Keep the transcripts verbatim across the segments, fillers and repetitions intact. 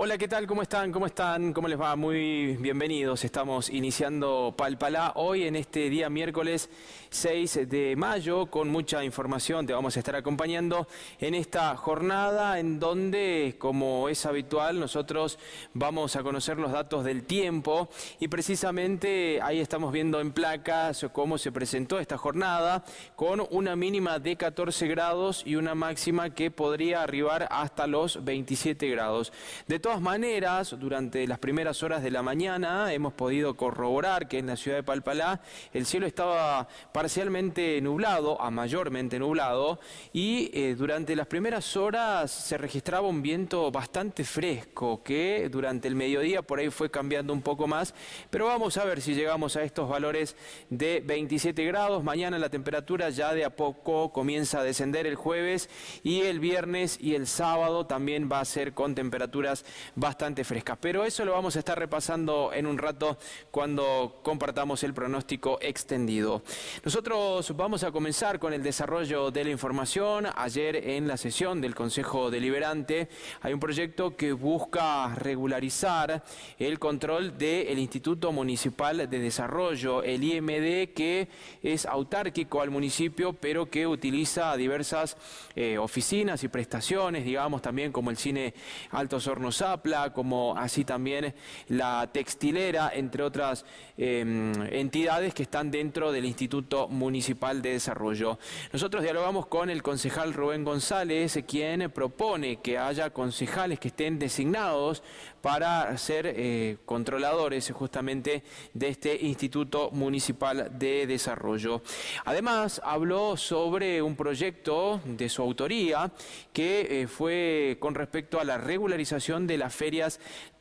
Hola, ¿qué tal? ¿Cómo están? ¿Cómo están? ¿Cómo les va? Muy bienvenidos. Estamos iniciando Palpalá hoy en este día miércoles seis de mayo con mucha información. Te vamos a estar acompañando en esta jornada en donde, como es habitual, nosotros vamos a conocer los datos del tiempo y precisamente ahí estamos viendo en placas cómo se presentó esta jornada con una mínima de catorce grados y una máxima que podría arribar hasta los veintisiete grados. De todas maneras, durante las primeras horas de la mañana hemos podido corroborar que en la ciudad de Palpalá el cielo estaba parcialmente nublado, a mayormente nublado, y eh, durante las primeras horas se registraba un viento bastante fresco, que durante el mediodía por ahí fue cambiando un poco más, pero vamos a ver si llegamos a estos valores de veintisiete grados. Mañana la temperatura ya de a poco comienza a descender el jueves, y el viernes y el sábado también va a ser con temperaturas bastante frescas, pero eso lo vamos a estar repasando en un rato cuando compartamos el pronóstico extendido. Nosotros vamos a comenzar con el desarrollo de la información. Ayer en la sesión del Consejo Deliberante hay un proyecto que busca regularizar el control del Instituto Municipal de Desarrollo, el I M D, que es autárquico al municipio, pero que utiliza diversas eh, oficinas y prestaciones, digamos, también como el Cine Altos Hornos Zapla, como así también la textilera, entre otras eh, entidades que están dentro del Instituto Municipal de Desarrollo. Nosotros dialogamos con el concejal Rubén González, quien propone que haya concejales que estén designados para ser eh, controladores justamente de este Instituto Municipal de Desarrollo. Además, habló sobre un proyecto de su autoría que eh, fue con respecto a la regularización de las ferias,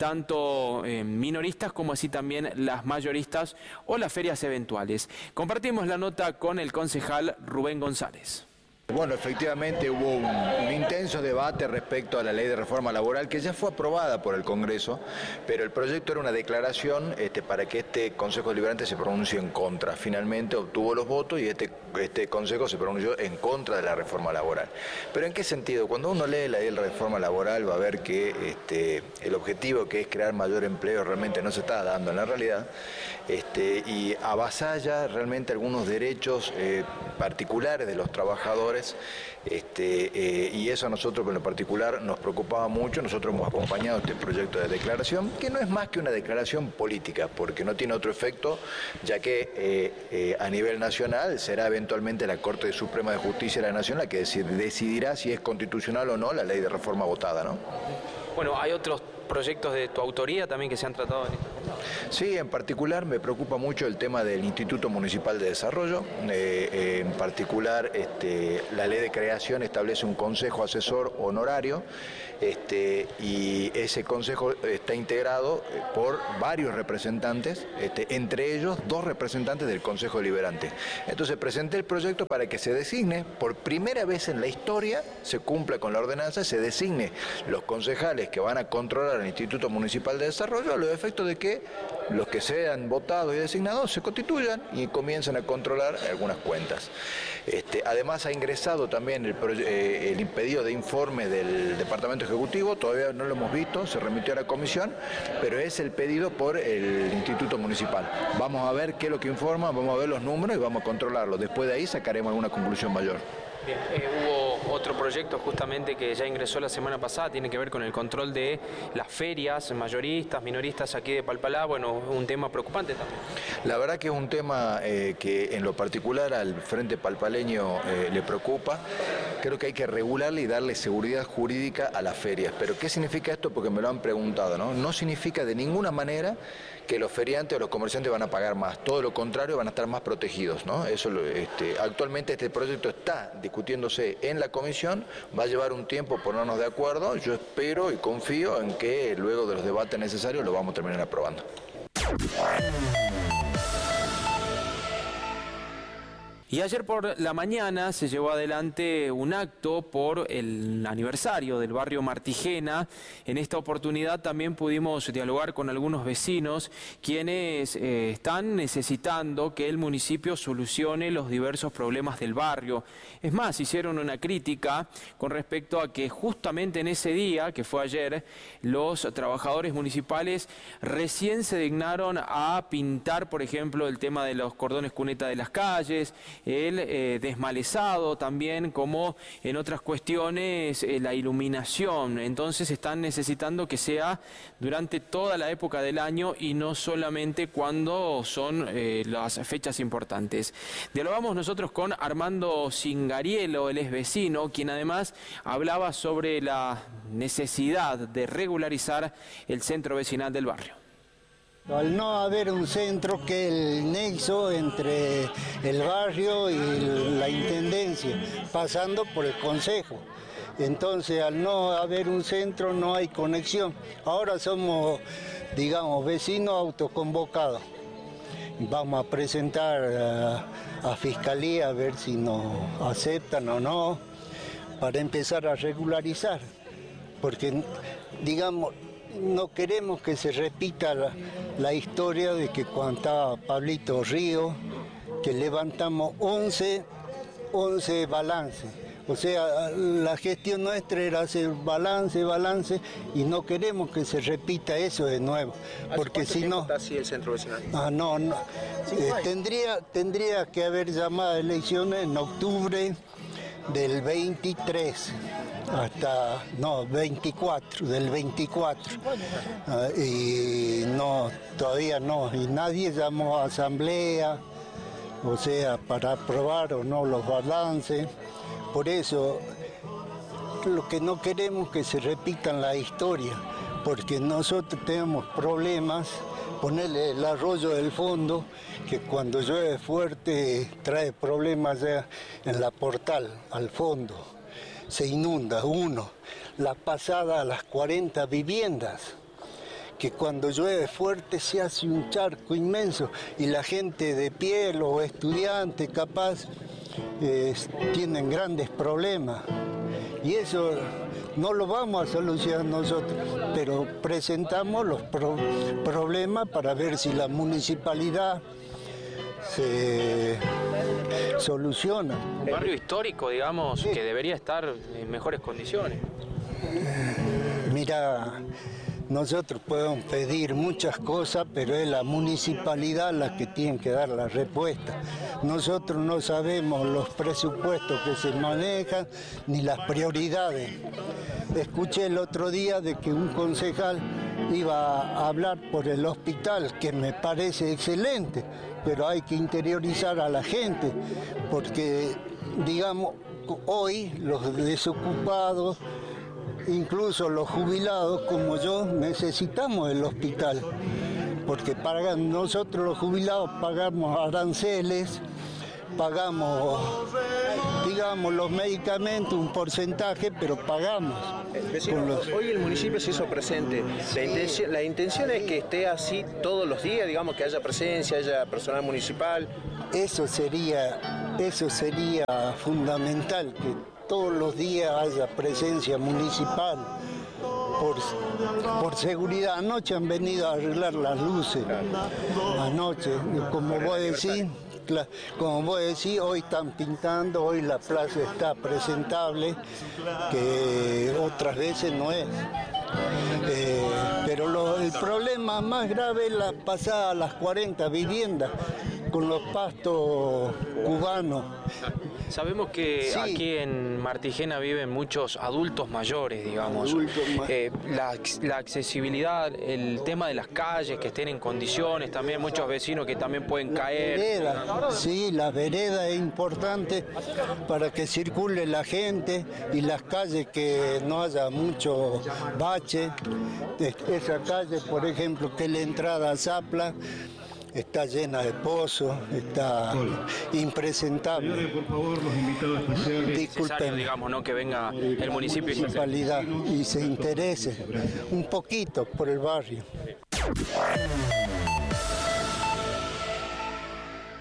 tanto eh, minoristas como así también las mayoristas o las ferias eventuales. Compartimos la nota con el concejal Rubén González. Bueno, efectivamente hubo un, un intenso debate respecto a la ley de reforma laboral que ya fue aprobada por el Congreso, pero el proyecto era una declaración este, para que este Consejo Deliberante se pronuncie en contra. Finalmente obtuvo los votos y este, este Consejo se pronunció en contra de la reforma laboral. ¿Pero en qué sentido? Cuando uno lee la ley de reforma laboral va a ver que este, el objetivo, que es crear mayor empleo, realmente no se está dando en la realidad, este, y avasalla realmente algunos derechos eh, particulares de los trabajadores. Este, eh, y eso a nosotros en lo particular nos preocupaba mucho. Nosotros hemos acompañado este proyecto de declaración, que no es más que una declaración política, porque no tiene otro efecto, ya que eh, eh, a nivel nacional será eventualmente la Corte Suprema de Justicia de la Nación la que decidirá si es constitucional o no la ley de reforma votada, ¿no? Bueno, hay otros proyectos de tu autoría también que se han tratado en esta jornada. Sí, en particular me preocupa mucho el tema del Instituto Municipal de Desarrollo. Eh, eh, en particular, este, la ley de creación establece un consejo asesor honorario, este, y ese consejo está integrado por varios representantes, este, entre ellos dos representantes del Consejo Deliberante. Entonces presenté el proyecto para que se designe, por primera vez en la historia, se cumpla con la ordenanza, se designe los concejales que van a controlar el Instituto Municipal de Desarrollo, a los efectos de que los que sean votados y designados se constituyan y comiencen a controlar algunas cuentas. Este, además ha ingresado también el, eh, el pedido de informe del Departamento Ejecutivo, todavía no lo hemos visto, se remitió a la comisión, pero es el pedido por el Instituto Municipal. Vamos a ver qué es lo que informa, vamos a ver los números y vamos a controlarlo. Después de ahí sacaremos alguna conclusión mayor. Bien, eh, hubo otro proyecto justamente que ya ingresó la semana pasada, tiene que ver con el control de las ferias mayoristas, minoristas aquí de Palpalá. Bueno, un tema preocupante también. La verdad que es un tema eh, que en lo particular al Frente Palpaleño eh, le preocupa. Creo que hay que regularle y darle seguridad jurídica a las ferias. ¿Pero qué significa esto? Porque me lo han preguntado, ¿no? No significa de ninguna manera que los feriantes o los comerciantes van a pagar más. Todo lo contrario, van a estar más protegidos, ¿no? Eso, este, actualmente este proyecto está discutiéndose en la comisión, va a llevar un tiempo ponernos de acuerdo. Yo espero y confío en que luego de los debates necesarios lo vamos a terminar aprobando. Y ayer por la mañana se llevó adelante un acto por el aniversario del barrio Martigena. En esta oportunidad también pudimos dialogar con algunos vecinos quienes eh, están necesitando que el municipio solucione los diversos problemas del barrio. Es más, hicieron una crítica con respecto a que justamente en ese día, que fue ayer, los trabajadores municipales recién se dignaron a pintar, por ejemplo, el tema de los cordones cuneta de las calles, el eh, desmalezado también, como en otras cuestiones eh, la iluminación. Entonces están necesitando que sea durante toda la época del año y no solamente cuando son eh, las fechas importantes. Dialogamos nosotros con Armando Cingarielo, él es vecino, quien además hablaba sobre la necesidad de regularizar el centro vecinal del barrio. Al no haber un centro que es el nexo entre el barrio y la intendencia, pasando por el consejo. Entonces, al no haber un centro no hay conexión. Ahora somos, digamos, vecinos autoconvocados. Vamos a presentar a, a Fiscalía a ver si nos aceptan o no, para empezar a regularizar. Porque, digamos, no queremos que se repita la, la historia de que cuando estaba Pablito Río, que levantamos once, once balances. O sea, la gestión nuestra era hacer balance, balance, y no queremos que se repita eso de nuevo. Porque si no... ¿Está así el centro vecinal? Ah, no, no. Eh, tendría, tendría que haber llamado a elecciones en octubre del veintitrés. Hasta, no, veinticuatro, del veinticuatro. Uh, y no, todavía no. Y nadie llamó a asamblea, o sea, para aprobar o no los balances. Por eso, lo que no queremos es que se repitan la historia, porque nosotros tenemos problemas. Ponerle el arroyo del fondo, que cuando llueve fuerte trae problemas ya en la portal, al fondo. Se inunda, uno, la pasada a las cuarenta viviendas, que cuando llueve fuerte se hace un charco inmenso y la gente de pie, los estudiantes capaz, eh, tienen grandes problemas. Y eso no lo vamos a solucionar nosotros, pero presentamos los pro problemas para ver si la municipalidad se soluciona. Un barrio histórico, digamos, sí, que debería estar en mejores condiciones. Mira, nosotros podemos pedir muchas cosas, pero es la municipalidad la que tiene que dar la respuesta. Nosotros no sabemos los presupuestos que se manejan ni las prioridades. Escuché el otro día de que un concejal iba a hablar por el hospital, que me parece excelente, pero hay que interiorizar a la gente, porque, digamos, hoy los desocupados, incluso los jubilados como yo, necesitamos el hospital, porque pagan, nosotros los jubilados pagamos aranceles, pagamos, digamos, los medicamentos, un porcentaje, pero pagamos. Vecino, los... Hoy el municipio se hizo presente. La intención, la intención es que esté así todos los días, digamos, que haya presencia, haya personal municipal. Eso sería, eso sería fundamental, que todos los días haya presencia municipal. Por, por seguridad. Anoche han venido a arreglar las luces. Anoche, como vos decís, como vos decís, hoy están pintando, hoy la plaza está presentable, que otras veces no es. Eh, pero lo, el problema más grave es la pasada a las cuarenta viviendas, con los pastos cubanos. Sabemos que sí, aquí en Martigena viven muchos adultos mayores, digamos. Adultos ma eh, la, la accesibilidad, el tema de las calles que estén en condiciones, también muchos vecinos que también pueden la caer. Vereda, sí, la vereda es importante para que circule la gente y las calles que no haya mucho bache. Esa calle, por ejemplo, que es la entrada a Zapla, está llena de pozos, está impresentable. Señores, por favor, los invitados especiales. Disculpen, digamos, ¿no? Que venga el municipio municipalidad y se interese un poquito por el barrio.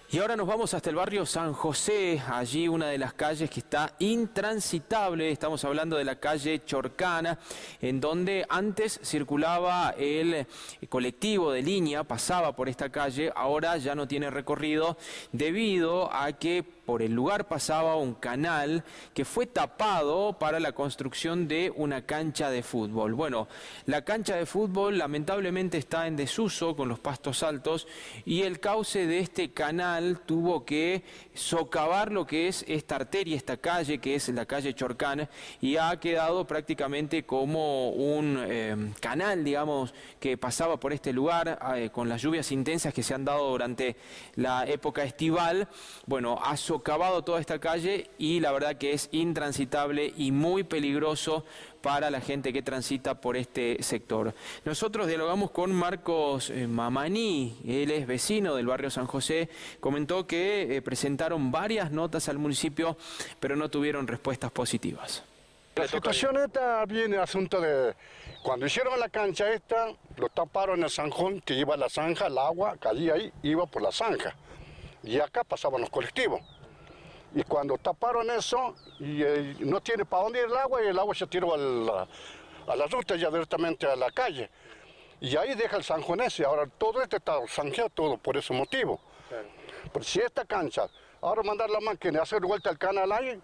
Y ahora nos vamos hasta el barrio San José, allí una de las calles que está intransitable. Estamos hablando de la calle Chorcana, en donde antes circulaba el colectivo de línea, pasaba por esta calle, ahora ya no tiene recorrido debido a que por el lugar pasaba un canal que fue tapado para la construcción de una cancha de fútbol. Bueno, la cancha de fútbol lamentablemente está en desuso con los pastos altos y el cauce de este canal tuvo que socavar lo que es esta arteria, esta calle que es la calle Chorcana, y ha quedado prácticamente como un eh, canal, digamos, que pasaba por este lugar eh, con las lluvias intensas que se han dado durante la época estival. Bueno, ha socavado toda esta calle y la verdad que es intransitable y muy peligroso para la gente que transita por este sector. Nosotros dialogamos con Marcos eh, Mamaní, él es vecino del barrio San José, comentó que eh, presentaron varias notas al municipio, pero no tuvieron respuestas positivas. La situación esta viene asunto de cuando hicieron la cancha esta, lo taparon en el zanjón que iba a la zanja, el agua caía ahí, iba por la zanja. Y acá pasaban los colectivos. Y cuando taparon eso, y, eh, no tiene para dónde ir el agua, y el agua se tiró a la, a la ruta ya directamente a la calle. Y ahí deja el zanjón ese. Ahora todo este está zanjeado todo por ese motivo. Claro. Pero si esta cancha, ahora mandar la máquina y hacer vuelta al canal ahí,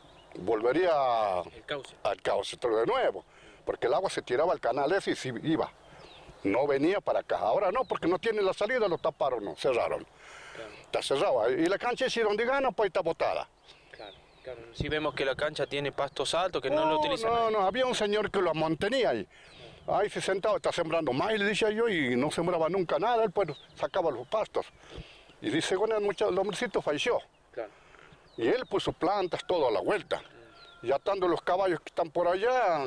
volvería el cauce. al cauce de nuevo. Porque el agua se tiraba al canal ese y se iba. No venía para acá. Ahora no, porque no tiene la salida, lo taparon, no, cerraron. Claro. Está cerrado. Y la cancha hicieron de gana, pues está botada. Claro, claro. Sí vemos que la cancha tiene pastos altos, que no, no lo utilizan. No, no, había un señor que lo mantenía ahí. Ahí se sentaba, está sembrando maíz, le decía yo, y no sembraba nunca nada, él pues sacaba los pastos. Y dice, bueno, el hombrecito falleció. Claro. Y él puso plantas, todo a la vuelta. Mm. Ya estando los caballos que están por allá,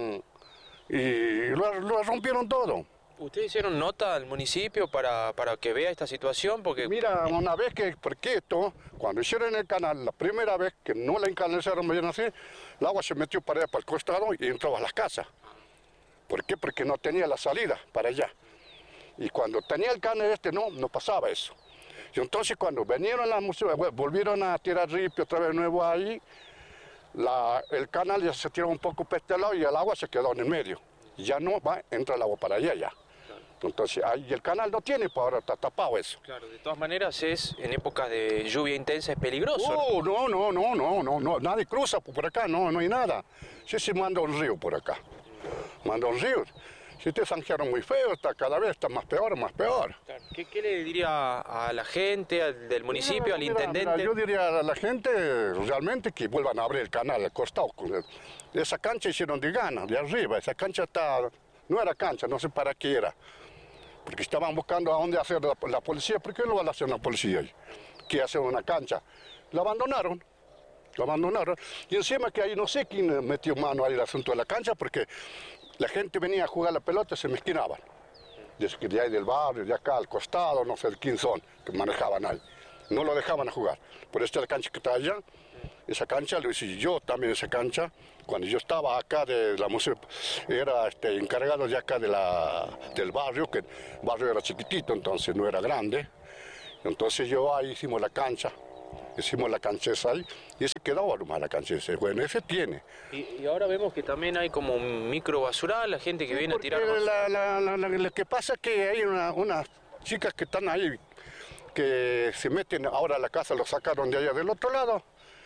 y lo, lo rompieron todo. ¿Ustedes hicieron nota al municipio para, para que vea esta situación? Porque mira, una vez que, porque esto, cuando hicieron el canal, la primera vez que no la encanalizaron bien así, el agua se metió para allá, para el costado y entraba a las casas. ¿Por qué? Porque no tenía la salida para allá. Y cuando tenía el canal este, no, no pasaba eso. Y entonces cuando vinieron las museos, volvieron a tirar ripio otra vez nuevo ahí, la, el canal ya se tiró un poco para este lado y el agua se quedó en el medio. Ya no va, entra el agua para allá ya. Entonces, ahí el canal no tiene, pues ahora está tapado eso. Claro, de todas maneras es, en épocas de lluvia intensa es peligroso. Oh, no, no, no, no, no, no, nadie cruza por acá, no, no hay nada. Sí se manda un río por acá, manda un río. Si te zanjearon muy feo, está cada vez está más peor, más peor. Claro. ¿Qué, ¿Qué le diría a la gente, al, del municipio, mira, al mira, intendente? Mira, yo diría a la gente realmente que vuelvan a abrir el canal al costado. Esa cancha hicieron de gana, de arriba, esa cancha está, no era cancha, no sé para qué era. Porque estaban buscando a dónde hacer la, la policía. ¿Por qué no van a hacer la policía ahí? Que hacer una cancha. La abandonaron, la abandonaron. Y encima que ahí no sé quién metió mano ahí el asunto de la cancha, porque la gente venía a jugar la pelota y se mezquinaban. Desde de ahí del barrio, de acá al costado, no sé de quién son, que manejaban ahí. No lo dejaban a jugar. Por esta la cancha que está allá, esa cancha lo hice yo también, esa cancha. Cuando yo estaba acá de la museo, era este, encargado de acá de la, del barrio, que el barrio era chiquitito, entonces no era grande. Entonces yo ahí hicimos la cancha, hicimos la cancha esa ahí, y ese quedó nomás la cancha esa. Bueno, ese tiene. Y, y ahora vemos que también hay como un micro basural, la gente que sí, viene a tirar... La, la, la, la, lo que pasa es que hay una, unas chicas que están ahí, que se meten ahora a la casa, lo sacaron de allá del otro lado,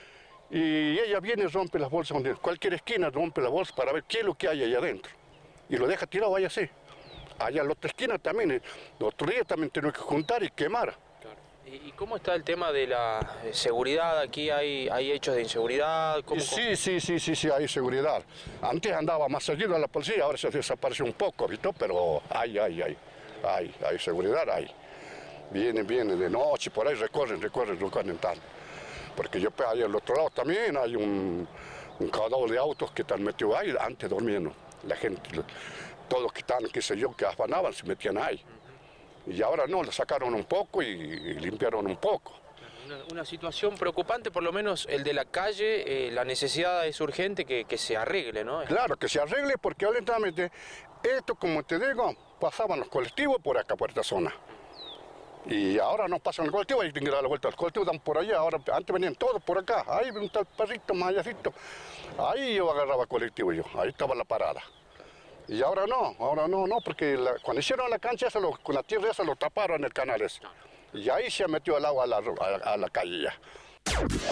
y ella viene y rompe las bolsas, donde cualquier esquina rompe las bolsas para ver qué es lo que hay allá adentro. Y lo deja tirado ahí así. Allá en la otra esquina también, el otro día también tenemos que juntar y quemar. Claro. ¿Y, ¿Y cómo está el tema de la seguridad? ¿Aquí hay, hay hechos de inseguridad? ¿Cómo, sí, cómo? sí, sí, sí, sí, hay seguridad. Antes andaba más seguido la policía, ahora se desapareció un poco, ¿viste? Pero hay, hay, hay, hay, hay seguridad, hay. Vienen, vienen de noche, por ahí recorren, recorren, recorren tal. Porque yo ahí al otro lado también hay un, un caudal de autos que están metidos ahí, antes durmiendo. La gente, todos que están, qué sé yo, que afanaban, se metían ahí. Y ahora no, lo sacaron un poco y, y limpiaron un poco. Una, una situación preocupante, por lo menos el de la calle, eh, la necesidad es urgente que, que se arregle, ¿no? Claro, que se arregle porque honestamente, esto como te digo, pasaban los colectivos por acá, por esta zona. Y ahora no pasan el colectivo, hay que dar la vuelta al colectivo, dan por allá, ahora antes venían todos por acá, ahí un tal perrito más allácito, ahí yo agarraba colectivo yo, ahí estaba la parada. Y ahora no, ahora no, no, porque la, cuando hicieron la cancha, se lo, con la tierra esa lo taparon en el canal ese. Y ahí se metió el agua a la, a, a la calle ya.